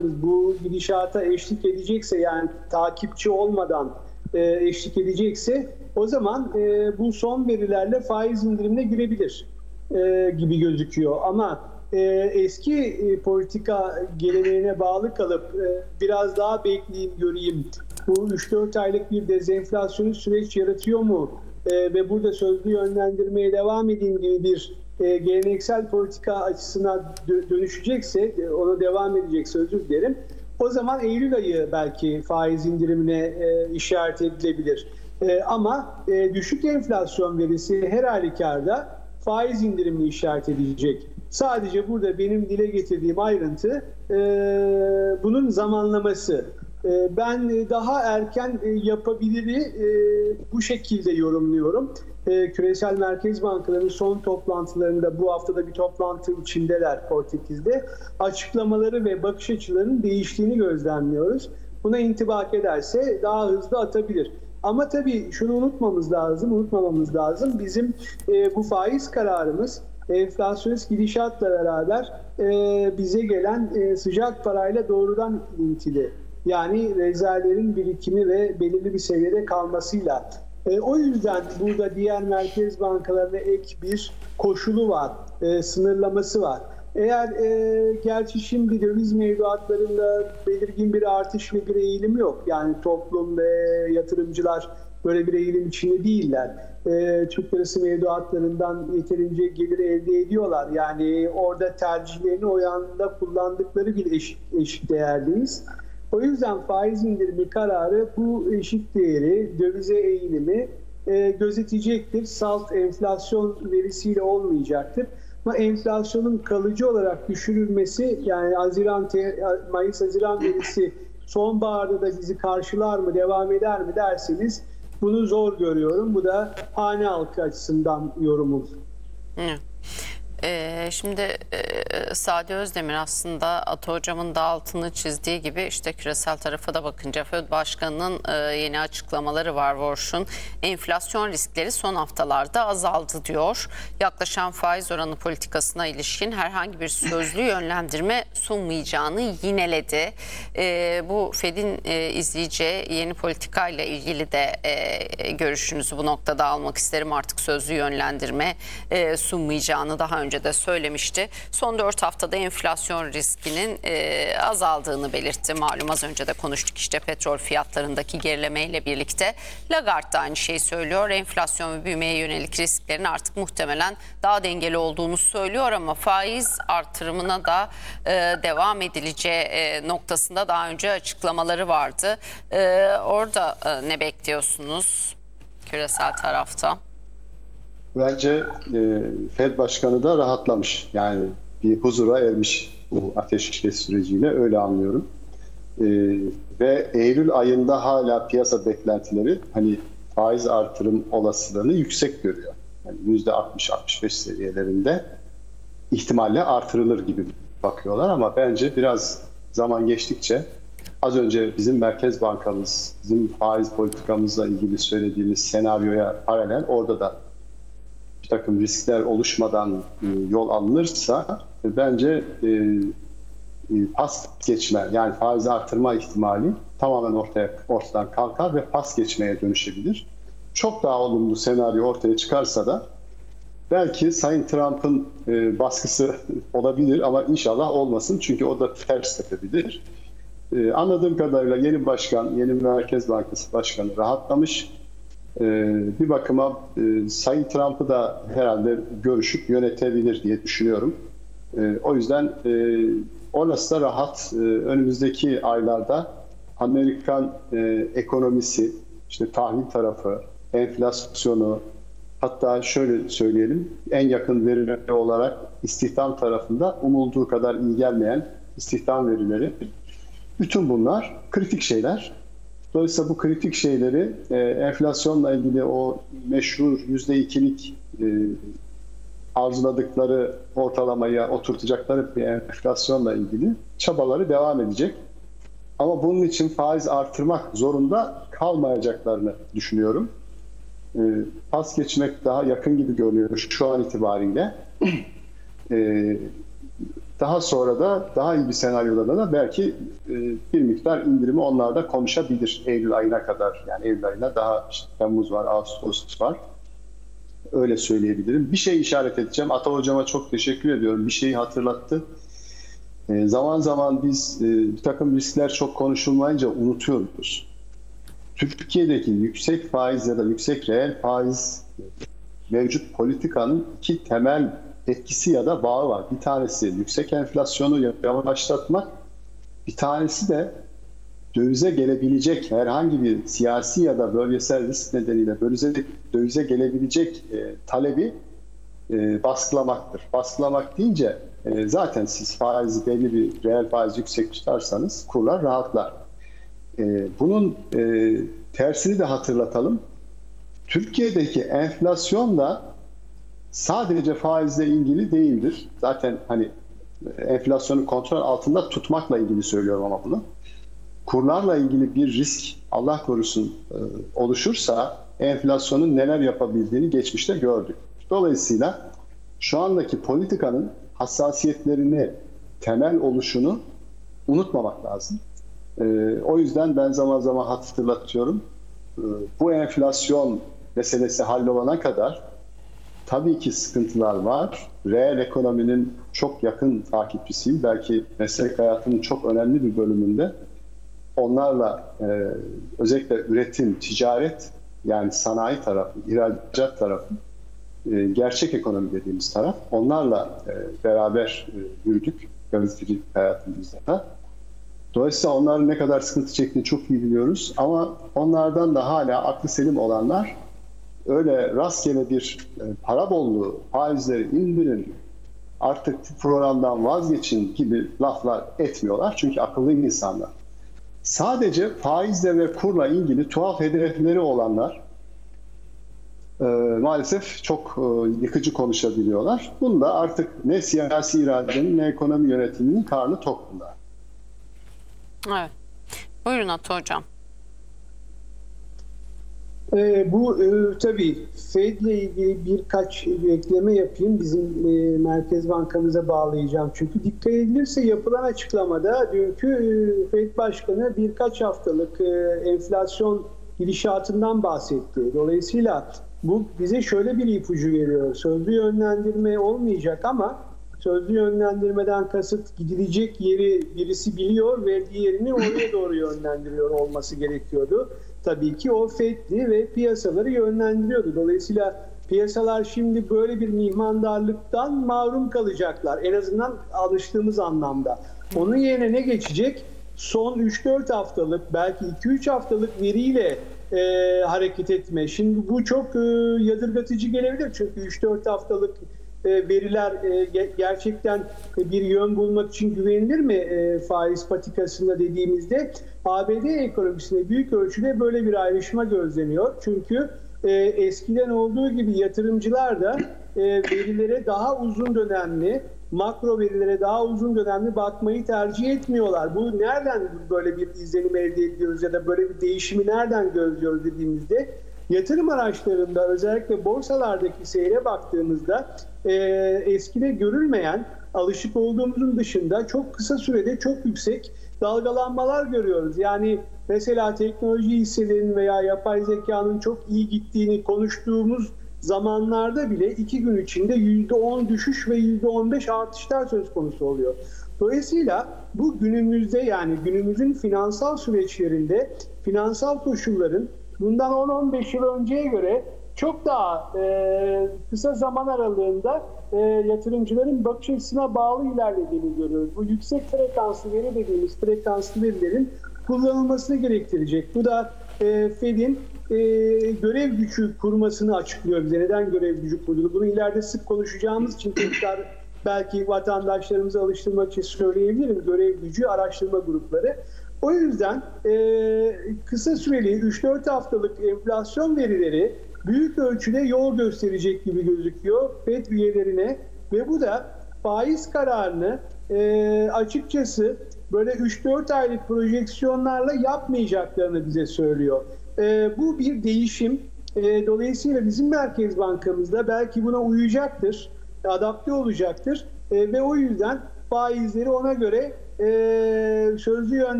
bu gidişata eşlik edecekse, yani takipçi olmadan eşlik edecekse, o zaman bu son verilerle faiz indirimine girebilir gibi gözüküyor. Ama eski politika geleneğine bağlı kalıp biraz daha bekleyeyim göreyim, bu 3-4 aylık bir dezenflasyonist süreç yaratıyor mu ve burada sözlü yönlendirmeye devam edeyim gibi bir geleneksel politika açısına dönüşecekse, ona devam edecekse, özür dilerim, o zaman Eylül ayı belki faiz indirimine işaret edilebilir. Ama düşük enflasyon verisi her halükarda faiz indirimini işaret edecek. Sadece burada benim dile getirdiğim ayrıntı bunun zamanlaması. Ben daha erken yapabiliri bu şekilde yorumluyorum. Küresel merkez bankalarının son toplantılarında, bu haftada bir toplantı içindeler Portekiz'de, açıklamaları ve bakış açılarının değiştiğini gözlemliyoruz. Buna intibak ederse daha hızlı atabilir. Ama tabii şunu unutmamamız lazım. Bizim bu faiz kararımız enflasyonist gidişatla beraber bize gelen sıcak parayla doğrudan ilintili. Yani rezervlerin birikimi ve belirli bir seviyede kalmasıyla. O yüzden burada diğer merkez bankalarına ek bir koşulu var, sınırlaması var. Eğer gerçi şimdi döviz mevduatlarında belirgin bir artış ve bir eğilim yok. Yani toplum ve yatırımcılar böyle bir eğilim içinde değiller. Türk lirası mevduatlarından yeterince gelir elde ediyorlar. Yani orada tercihlerini o yanda kullandıkları bir eşit değerdeyiz. O yüzden faiz indirimi kararı bu eşit değeri, dövize eğilimi gözetecektir. Salt enflasyon verisiyle olmayacaktır. Ama enflasyonun kalıcı olarak düşürülmesi, yani Mayıs-Haziran verisi sonbaharda da bizi karşılar mı, devam eder mi derseniz bunu zor görüyorum. Bu da hane halkı açısından yorumum. Şimdi Sadi Özdemir aslında Ata Hocam'ın da altını çizdiği gibi işte küresel tarafa da bakınca FED Başkanı'nın yeni açıklamaları var. Warsh'un enflasyon riskleri son haftalarda azaldı diyor. Yaklaşan faiz oranı politikasına ilişkin herhangi bir sözlü yönlendirme sunmayacağını yineledi. Bu FED'in izleyeceği yeni politikayla ilgili de görüşünüzü bu noktada almak isterim. Artık sözlü yönlendirme sunmayacağını daha önce de söylemişti. Son 4 haftada enflasyon riskinin azaldığını belirtti. Malum az önce de konuştuk işte petrol fiyatlarındaki gerilemeyle birlikte. Lagarde da aynı şeyi söylüyor. Enflasyon ve büyümeye yönelik risklerin artık muhtemelen daha dengeli olduğunu söylüyor ama faiz artırımına da devam edileceği noktasında daha önce açıklamaları vardı. Orada ne bekliyorsunuz küresel tarafta? Bence Fed Başkanı da rahatlamış. Yani bir huzura ermiş bu ateşkes süreciyle, öyle anlıyorum. Ve Eylül ayında hala piyasa beklentileri hani faiz artırım olasılığını yüksek görüyor. Yani %60-65 seviyelerinde ihtimalle artırılır gibi bakıyorlar ama bence biraz zaman geçtikçe, az önce bizim Merkez Bankamız, bizim faiz politikamızla ilgili söylediğimiz senaryoya paralel orada da bir takım riskler oluşmadan yol alınırsa bence pas geçme, yani faiz artırma ihtimali tamamen ortadan kalkar ve pas geçmeye dönüşebilir. Çok daha olumlu senaryo ortaya çıkarsa da belki Sayın Trump'ın baskısı olabilir ama inşallah olmasın, çünkü o da ters tepebilir. Anladığım kadarıyla yeni başkan, yeni Merkez Bankası Başkanı rahatlamış. Bir bakıma Sayın Trump'ı da herhalde görüşüp yönetebilir diye düşünüyorum. O yüzden orası da rahat. Önümüzdeki aylarda Amerikan ekonomisi, işte tahvil tarafı, enflasyonu, hatta şöyle söyleyelim, en yakın veriler olarak istihdam tarafında umulduğu kadar iyi gelmeyen istihdam verileri, bütün bunlar kritik şeyler. Dolayısıyla bu kritik şeyleri enflasyonla ilgili o meşhur %2'lik arzuladıkları ortalamaya oturtacakları bir enflasyonla ilgili çabaları devam edecek. Ama bunun için faiz artırmak zorunda kalmayacaklarını düşünüyorum. Pas geçmek daha yakın gibi görünüyor şu an itibariyle. Daha sonra da daha iyi bir senaryoda da belki bir miktar indirimi onlar da konuşabilir Eylül ayına kadar. Yani Eylül ayına daha işte Temmuz var, Ağustos var. Öyle söyleyebilirim. Bir şey işaret edeceğim. Ata Hocama çok teşekkür ediyorum. Bir şeyi hatırlattı. Zaman zaman biz bir takım riskler çok konuşulmayınca unutuyoruz. Türkiye'deki yüksek faiz ya da yüksek reel faiz mevcut politikanın iki temel etkisi ya da bağı var. Bir tanesi yüksek enflasyonu yavaşlatmak, bir tanesi de dövize gelebilecek herhangi bir siyasi ya da bölgesel risk nedeniyle dövize gelebilecek talebi baskılamaktır. Baskılamak deyince zaten siz faizi belli bir reel faiz yüksek tutarsanız kurlar rahatlar. Bunun tersini de hatırlatalım. Türkiye'deki enflasyon da sadece faizle ilgili değildir. Zaten hani enflasyonu kontrol altında tutmakla ilgili söylüyorum ama bunu. Kurlarla ilgili bir risk Allah korusun oluşursa enflasyonun neler yapabildiğini geçmişte gördük. Dolayısıyla şu andaki politikanın hassasiyetlerini, temel oluşunu unutmamak lazım. O yüzden ben zaman zaman hatırlatıyorum. Bu enflasyon meselesi hallolana kadar tabii ki sıkıntılar var. Reel ekonominin çok yakın takipçisiyim. Belki meslek hayatının çok önemli bir bölümünde onlarla özellikle üretim, ticaret yani sanayi tarafı, ihracat tarafı, gerçek ekonomi dediğimiz taraf onlarla beraber yürüdük gazetecilik hayatımızda da. Dolayısıyla onların ne kadar sıkıntı çektiğini çok iyi biliyoruz ama onlardan da hala aklı selim olanlar öyle rastgele bir para bolluğu, faizleri indirin, artık bu programdan vazgeçin gibi laflar etmiyorlar. Çünkü akıllı insanlar. Sadece faizle ve kurla ilgili tuhaf hedefleri olanlar maalesef çok yıkıcı konuşabiliyorlar. Bunda artık ne siyasi iradenin ne ekonomi yönetiminin karnı tok bunlar. Evet. Buyurun Ata Hocam. Bu tabii Fed'le ilgili birkaç ekleme yapayım. Bizim Merkez Bankamıza bağlayacağım. Çünkü dikkat edilirse yapılan açıklamada dünkü Fed Başkanı birkaç haftalık enflasyon gidişatından bahsetti. Dolayısıyla bu bize şöyle bir ipucu veriyor. Sözlü yönlendirme olmayacak ama sözlü yönlendirmeden kasıt gidilecek yeri birisi biliyor ve diğerini oraya doğru yönlendiriyor olması gerekiyordu. Tabii ki o Fed'di ve piyasaları yönlendiriyordu. Dolayısıyla piyasalar şimdi böyle bir mihmandarlıktan mahrum kalacaklar. En azından alıştığımız anlamda. Onun yerine ne geçecek? Son 3-4 haftalık, belki 2-3 haftalık veriyle hareket etme. Şimdi bu çok yadırgatıcı gelebilir. Çünkü 3-4 haftalık veriler gerçekten bir yön bulmak için güvenilir mi faiz patikasında dediğimizde? ABD ekonomisinde büyük ölçüde böyle bir ayrışma gözleniyor. Çünkü eskiden olduğu gibi yatırımcılar da verilere daha uzun dönemli, makro verilere daha uzun dönemli bakmayı tercih etmiyorlar. Bu nereden böyle bir izlenim elde ediyoruz ya da böyle bir değişimi nereden gözlüyoruz dediğimizde yatırım araçlarında özellikle borsalardaki seyre baktığımızda eskide görülmeyen, alışık olduğumuzun dışında çok kısa sürede çok yüksek dalgalanmalar görüyoruz. Yani mesela teknoloji hisselerinin veya yapay zekanın çok iyi gittiğini konuştuğumuz zamanlarda bile 2 gün içinde %10 düşüş ve %15 artışlar söz konusu oluyor. Dolayısıyla bu günümüzde yani günümüzün finansal süreçlerinde finansal koşulların bundan 10-15 yıl önceye göre çok daha kısa zaman aralığında yatırımcıların bakış açısına bağlı ilerlediğini görüyoruz. Bu yüksek frekanslı veri dediğimiz frekanslı verilerin kullanılmasını gerektirecek. Bu da Fed'in görev gücü kurmasını açıklıyor bize. Neden görev gücü kurduğunu? Bunu ileride sık konuşacağımız için tekrar belki vatandaşlarımızı alıştırmak için söyleyebilirim. Görev gücü araştırma grupları. O yüzden kısa süreli 3-4 haftalık enflasyon verileri büyük ölçüde yol gösterecek gibi gözüküyor FED üyelerine ve bu da faiz kararını açıkçası böyle 3-4 aylık projeksiyonlarla yapmayacaklarını bize söylüyor. Bu bir değişim. Dolayısıyla bizim Merkez Bankamız da belki buna uyacaktır, adapte olacaktır ve o yüzden faizleri ona göre sözlü yönde